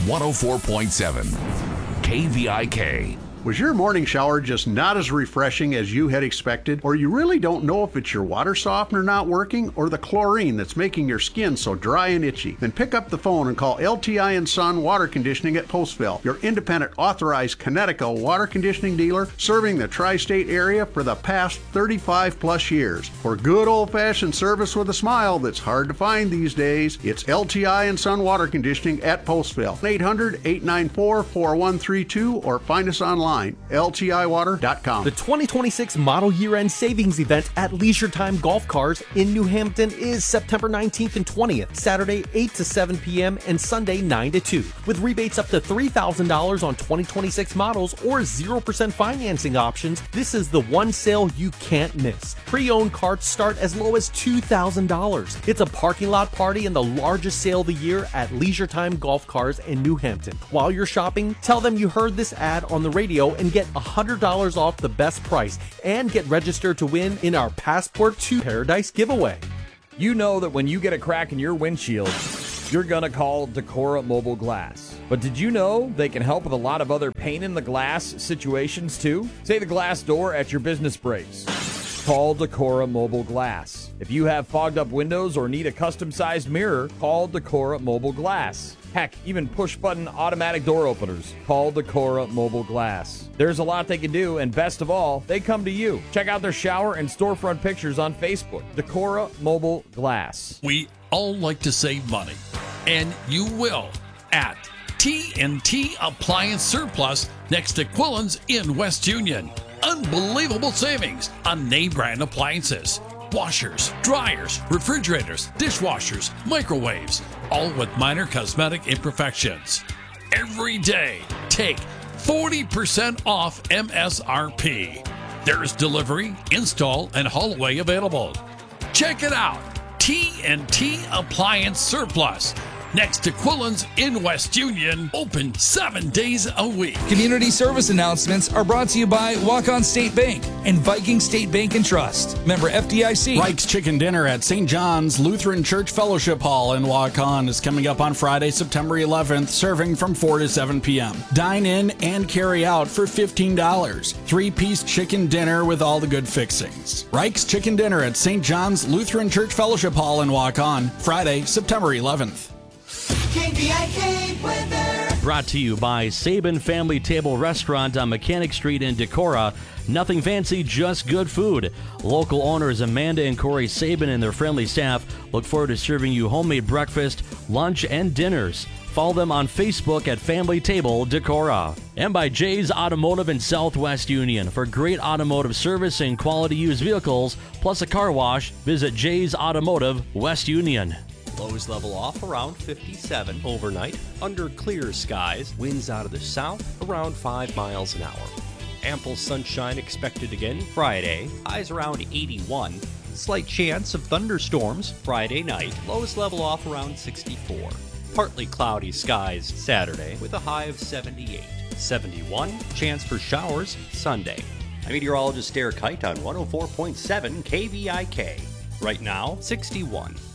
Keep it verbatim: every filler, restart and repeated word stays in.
one oh four point seven K V I K. Was your morning shower just not as refreshing as you had expected? Or you really don't know if it's your water softener not working or the chlorine that's making your skin so dry and itchy? Then pick up the phone and call L T I and Son Water Conditioning at Postville, your independent authorized Connecticut water conditioning dealer serving the tri-state area for the past thirty-five plus years. For good old-fashioned service with a smile that's hard to find these days, it's L T I and Son Water Conditioning at Postville. eight hundred, eight nine four, four one three two or find us online. L T I water dot com. The twenty twenty-six Model Year-End Savings Event at Leisure Time Golf Cars in New Hampton is September nineteenth and twentieth, Saturday eight to seven p.m. and Sunday nine to two. With rebates up to three thousand dollars on twenty twenty-six models or zero percent financing options, this is the one sale you can't miss. Pre-owned carts start as low as two thousand dollars. It's a parking lot party and the largest sale of the year at Leisure Time Golf Cars in New Hampton. While you're shopping, tell them you heard this ad on the radio and get one hundred dollars off the best price and get registered to win in our Passport to Paradise giveaway. You know that when you get a crack in your windshield, you're gonna call Decora Mobile Glass. But did you know they can help with a lot of other pain in the glass situations too? Say the glass door at your business breaks. Call Decora Mobile Glass. If you have fogged up windows or need a custom-sized mirror, call Decora Mobile Glass. Heck, even push-button automatic door openers. Call Decora Mobile Glass. There's a lot they can do, and best of all, they come to you. Check out their shower and storefront pictures on Facebook. Decora Mobile Glass. We all like to save money, and you will at T N T Appliance Surplus next to Quillen's in West Union. Unbelievable savings on name brand appliances. Washers, dryers, refrigerators, dishwashers, microwaves, all with minor cosmetic imperfections. Every day, take forty percent off M S R P. There's delivery, install, and haul away available. Check it out. T N T Appliance Surplus. Next to Quillen's in West Union, open seven days a week. Community service announcements are brought to you by Walk-On State Bank and Viking State Bank and Trust. Member F D I C. Reich's Chicken Dinner at Saint John's Lutheran Church Fellowship Hall in Walk-On is coming up on Friday, September eleventh, serving from four to seven p.m. Dine in and carry out for fifteen dollars. Three-piece chicken dinner with all the good fixings. Reich's Chicken Dinner at Saint John's Lutheran Church Fellowship Hall in Walk-On, Friday, September eleventh. K V I K weather. Brought to you by Sabin Family Table Restaurant on Mechanic Street in Decorah. Nothing fancy, just good food. Local owners Amanda and Corey Sabin and their friendly staff look forward to serving you homemade breakfast, lunch, and dinners. Follow them on Facebook at Family Table Decorah. And by Jay's Automotive in Southwest Union. For great automotive service and quality used vehicles, plus a car wash, visit Jay's Automotive, West Union. Lows level off around fifty-seven overnight. Under clear skies, winds out of the south around five miles an hour. Ample sunshine expected again Friday, highs around eighty-one. Slight chance of thunderstorms Friday night, lows level off around sixty-four. Partly cloudy skies Saturday with a high of seventy-eight. seventy-one, chance for showers Sunday. I'm meteorologist Derek Height on one oh four point seven K V I K. Right now, sixty-one.